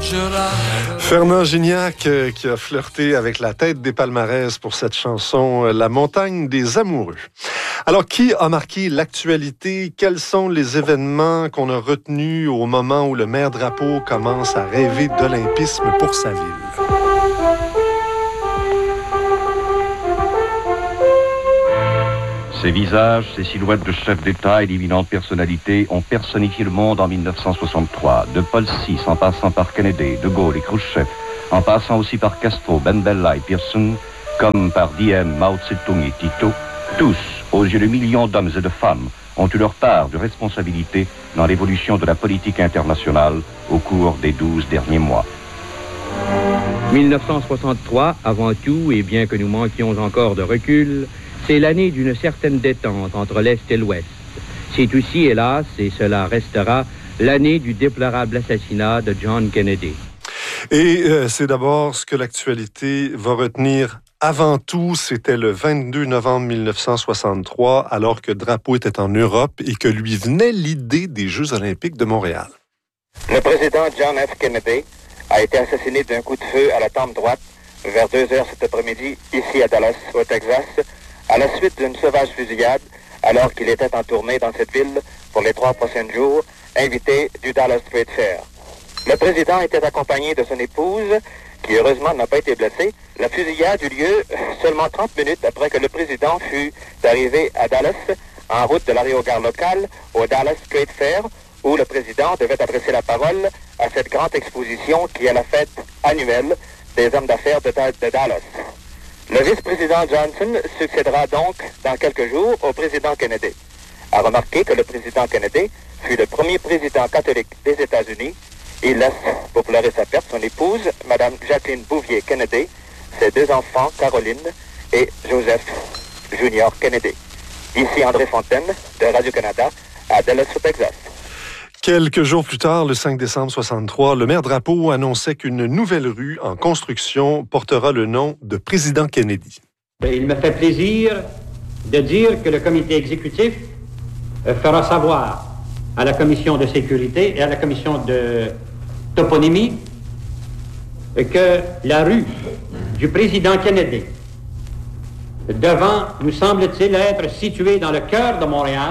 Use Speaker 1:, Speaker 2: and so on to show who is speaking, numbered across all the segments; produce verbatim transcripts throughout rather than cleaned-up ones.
Speaker 1: Fernand Gignac euh, qui a flirté avec la tête des palmarès pour cette chanson euh, La montagne des amoureux. Alors, qui a marqué l'actualité? Quels sont les événements qu'on a retenus au moment où le maire Drapeau commence à rêver d'olympisme pour sa ville?
Speaker 2: Ces visages, ces silhouettes de chefs d'État et d'éminentes personnalités ont personnifié le monde en mille neuf cent soixante-trois. De Paul six, en passant par Kennedy, De Gaulle et Khrouchtchev, en passant aussi par Castro, Ben Bella et Pearson, comme par Diem, Mao Tse-tung et Tito, tous, aux yeux de millions d'hommes et de femmes, ont eu leur part de responsabilité dans l'évolution de la politique internationale au cours des douze derniers mois.
Speaker 3: mille neuf cent soixante-trois, avant tout, et bien que nous manquions encore de recul, c'est l'année d'une certaine détente entre l'Est et l'Ouest. C'est aussi, hélas, et cela restera, l'année du déplorable assassinat de John Kennedy.
Speaker 1: Et euh, c'est d'abord ce que l'actualité va retenir. Avant tout, c'était le vingt-deux novembre mille neuf cent soixante-trois, alors que Drapeau était en Europe et que lui venait l'idée des Jeux olympiques de Montréal.
Speaker 4: Le président John F. Kennedy a été assassiné d'un coup de feu à la tempe droite vers deux heures cet après-midi, ici à Dallas, au Texas, à la suite d'une sauvage fusillade, alors qu'il était en tournée dans cette ville pour les trois prochains jours, invité du Dallas Trade Fair. Le président était accompagné de son épouse, qui heureusement n'a pas été blessée. La fusillade eut lieu seulement trente minutes après que le président fut arrivé à Dallas, en route de l'aérogare locale, au Dallas Trade Fair, où le président devait adresser la parole à cette grande exposition qui est la fête annuelle des hommes d'affaires de, de Dallas. Le vice-président Johnson succédera donc dans quelques jours au président Kennedy. À remarquer que le président Kennedy fut le premier président catholique des États-Unis. Il laisse, pour pleurer sa perte, son épouse, Mme Jacqueline Bouvier Kennedy, ses deux enfants, Caroline et Joseph Junior Kennedy. Ici André Fontaine, de Radio-Canada, à Dallas, au Texas.
Speaker 1: Quelques jours plus tard, le cinq décembre soixante-trois, le maire Drapeau annonçait qu'une nouvelle rue en construction portera le nom de Président Kennedy.
Speaker 5: Il me fait plaisir de dire que le comité exécutif fera savoir à la commission de sécurité et à la commission de toponymie que la rue du président Kennedy, devant, nous semble-t-il, être située dans le cœur de Montréal,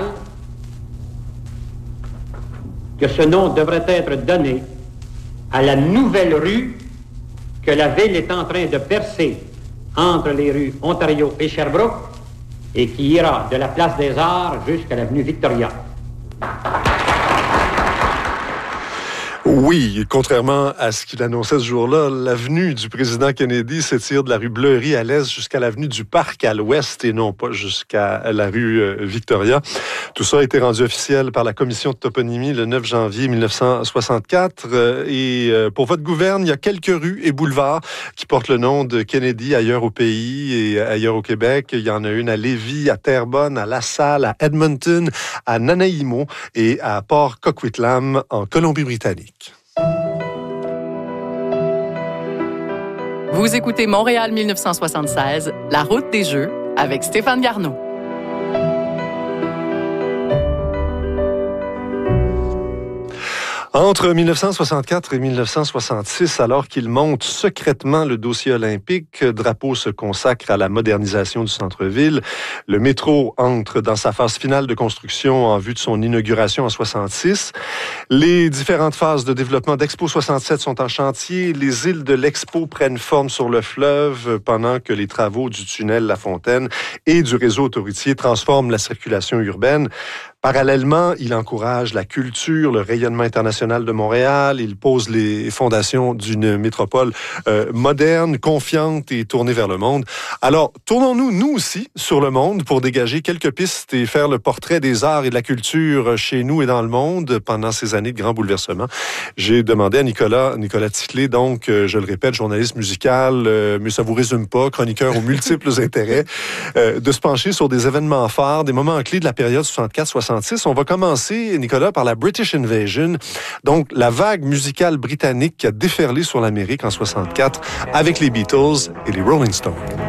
Speaker 5: que ce nom devrait être donné à la nouvelle rue que la ville est en train de percer entre les rues Ontario et Sherbrooke et qui ira de la place des Arts jusqu'à l'avenue Victoria.
Speaker 1: Oui, contrairement à ce qu'il annonçait ce jour-là, l'avenue du président Kennedy s'étire de la rue Bleury à l'est jusqu'à l'avenue du Parc à l'ouest et non pas jusqu'à la rue Victoria. Tout ça a été rendu officiel par la commission de toponymie le neuf janvier mille neuf cent soixante-quatre. Et pour votre gouverne, il y a quelques rues et boulevards qui portent le nom de Kennedy ailleurs au pays et ailleurs au Québec. Il y en a une à Lévis, à Terrebonne, à La Salle, à Edmonton, à Nanaimo et à Port Coquitlam en Colombie-Britannique.
Speaker 6: Vous écoutez Montréal mille neuf cent soixante-seize, La route des Jeux, avec Stéphane Garneau.
Speaker 1: Entre mille neuf cent soixante-quatre et mille neuf cent soixante-six, alors qu'il monte secrètement le dossier olympique, Drapeau se consacre à la modernisation du centre-ville. Le métro entre dans sa phase finale de construction en vue de son inauguration en soixante-six. Les différentes phases de développement d'Expo soixante-sept sont en chantier. Les îles de l'Expo prennent forme sur le fleuve pendant que les travaux du tunnel La Fontaine et du réseau autoroutier transforment la circulation urbaine. Parallèlement, il encourage la culture, le rayonnement international de Montréal. Il pose les fondations d'une métropole euh, moderne, confiante et tournée vers le monde. Alors, tournons-nous, nous aussi, sur le monde pour dégager quelques pistes et faire le portrait des arts et de la culture chez nous et dans le monde pendant ces années de grands bouleversements. J'ai demandé à Nicolas, Nicolas Titley, donc, euh, je le répète, journaliste musical, euh, mais ça vous résume pas, chroniqueur aux multiples intérêts, euh, de se pencher sur des événements phares, des moments clés de la période soixante-quatre soixante-six. On va commencer, Nicolas, par la British Invasion, donc la vague musicale britannique qui a déferlé sur l'Amérique en soixante-quatre avec les Beatles et les Rolling Stones.